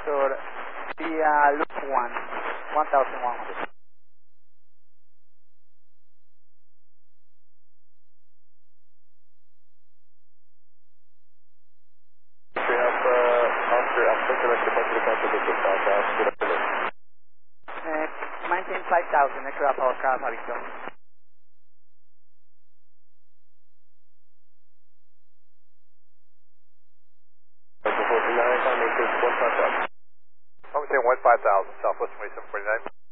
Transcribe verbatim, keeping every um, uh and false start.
Victor, via loop one, one thousand one hundred. We have uh, Oscar Alpha Select departure contact with the Southwest. Good afternoon. Uh, maintain five thousand, Echo Alpha Oscar Alpha Victor. forty-nine, maintain one five thousand. I'm saying one five thousand, Southwest twenty-seven forty-nine.